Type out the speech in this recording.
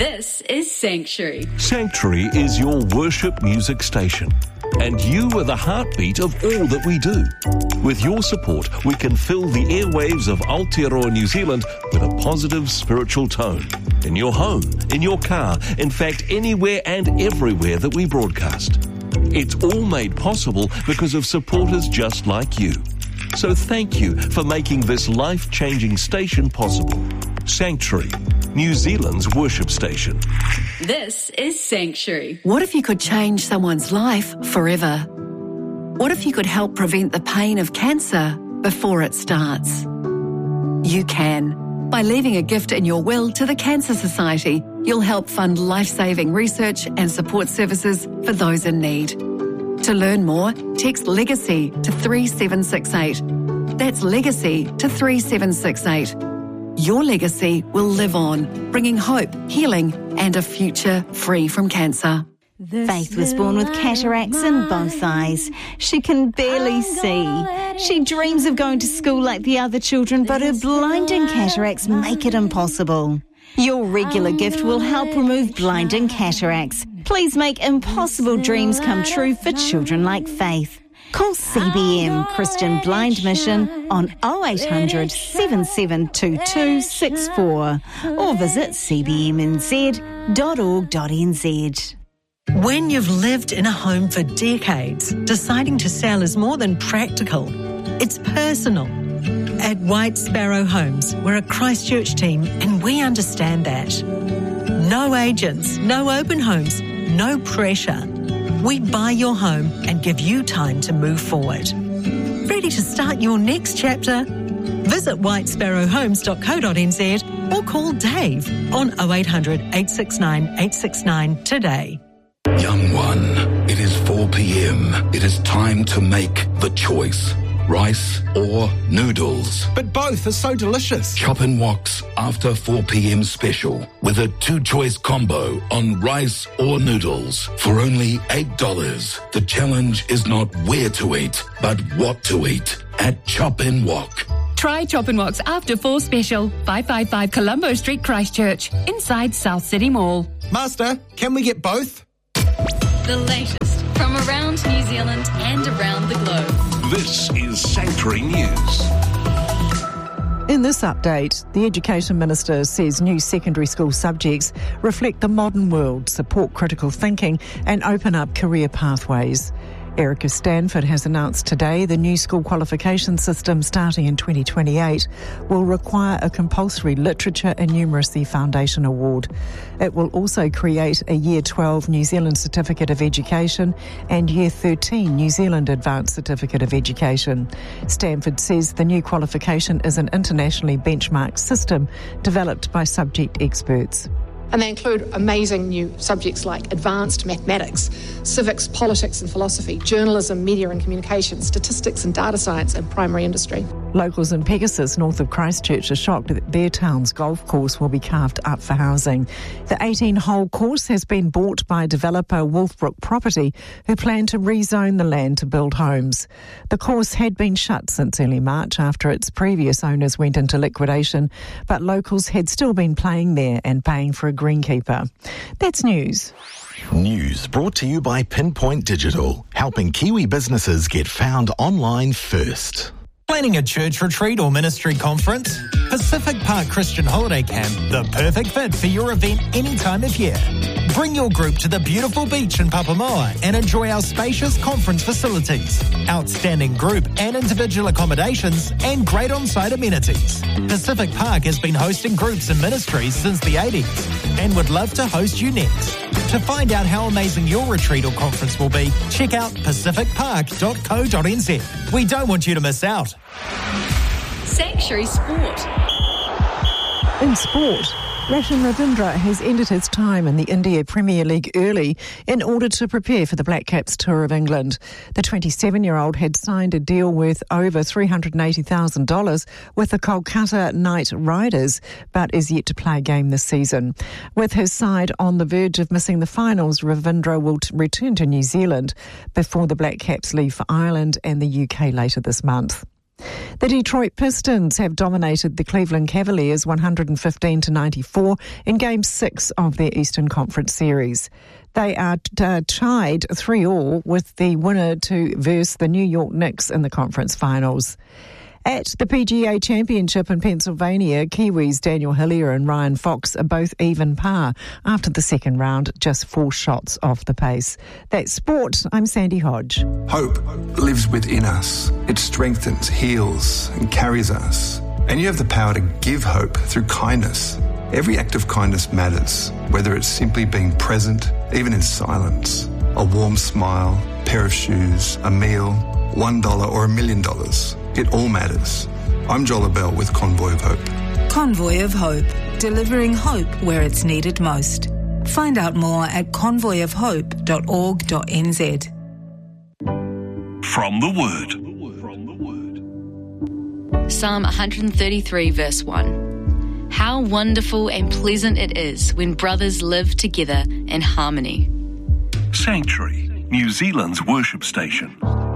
This is Sanctuary. Sanctuary is your worship music station. And you are the heartbeat of all that we do. With your support, we can fill the airwaves of Aotearoa New Zealand with a positive spiritual tone. In your home, in your car, in fact, anywhere and everywhere that we broadcast. It's all made possible because of supporters just like you. So thank you for making this life-changing station possible. Sanctuary, New Zealand's worship station. This is Sanctuary. What if you could change someone's life forever? What if you could help prevent the pain of cancer before it starts? You can. By leaving a gift in your will to the Cancer Society, you'll help fund life-saving research and support services for those in need. To learn more, text LEGACY to 3768. That's LEGACY to 3768. Your legacy will live on, bringing hope, healing, and a future free from cancer. Faith was born with cataracts in both eyes. She can barely see. She dreams of going to school like the other children, but her blinding cataracts make it impossible. Your regular gift will help remove blinding cataracts. Please make impossible dreams come true for children like Faith. Call CBM Christian Blind Mission on 0800 772264 or visit cbmnz.org.nz. When you've lived in a home for decades, deciding to sell is more than practical. It's personal. At White Sparrow Homes, we're a Christchurch team and we understand that. No agents, no open homes, no pressure. We buy your home and give you time to move forward. Ready to start your next chapter? Visit whitesparrowhomes.co.nz or call Dave on 0800 869 869 today. Young one, it is 4 p.m. It is time to make the choice. Rice or noodles. But both are so delicious. Chop and Wok's after 4 p.m. special with a two-choice combo on rice or noodles for only $8. The challenge is not where to eat, but what to eat at Chop and Wok. Try Chop and Wok's After 4 special, 555 Colombo Street, Christchurch, inside South City Mall. Master, can we get both? The latest from around New Zealand and around the globe. This is Sanctuary News. In this update, the Education Minister says new secondary school subjects reflect the modern world, support critical thinking and open up career pathways. Erica Stanford has announced today the new school qualification system starting in 2028 will require a compulsory Literature and Numeracy Foundation Award. It will also create a Year 12 New Zealand Certificate of Education and Year 13 New Zealand Advanced Certificate of Education. Stanford says the new qualification is an internationally benchmarked system developed by subject experts. And they include amazing new subjects like advanced mathematics, civics, politics and philosophy, journalism, media and communications, statistics and data science and primary industry. Locals in Pegasus, north of Christchurch, are shocked that their town's golf course will be carved up for housing. The 18-hole course has been bought by developer Wolfbrook Property, who plan to rezone the land to build homes. The course had been shut since early March after its previous owners went into liquidation, but locals had still been playing there and paying for a greenkeeper. That's news. News brought to you by Pinpoint Digital, helping Kiwi businesses get found online first. Planning a church retreat or ministry conference? Pacific Park Christian Holiday Camp, the perfect fit for your event any time of year. Bring your group to the beautiful beach in Papamoa and enjoy our spacious conference facilities, outstanding group and individual accommodations, and great on-site amenities. Pacific Park has been hosting groups and ministries since the 80s and would love to host you next. To find out how amazing your retreat or conference will be, check out pacificpark.co.nz. We don't want you to miss out. Sanctuary Sport. In sport, Roshan Ravindra has ended his time in the India Premier League early in order to prepare for the Black Caps Tour of England. The 27-year-old had signed a deal worth over $380,000 with the Kolkata Knight Riders, but is yet to play a game this season. With his side on the verge of missing the finals, Ravindra will return to New Zealand before the Black Caps leave for Ireland and the UK later this month. The Detroit Pistons have dominated the Cleveland Cavaliers 115-94 in Game 6 of their Eastern Conference Series. They are tied 3-3 with the winner to verse the New York Knicks in the conference finals. At the PGA Championship in Pennsylvania, Kiwis Daniel Hillier and Ryan Fox are both even par after the second round, just 4 shots off the pace. That's sport. I'm Sandy Hodge. Hope lives within us. It strengthens, heals, and carries us. And you have the power to give hope through kindness. Every act of kindness matters, whether it's simply being present, even in silence. A warm smile, a pair of shoes, a meal, $1 or $1 million. It all matters. I'm Joel Bell with Convoy of Hope. Convoy of Hope, delivering hope where it's needed most. Find out more at convoyofhope.org.nz. From the Word. Psalm 133 verse 1. How wonderful and pleasant it is when brothers live together in harmony. Sanctuary, New Zealand's worship station.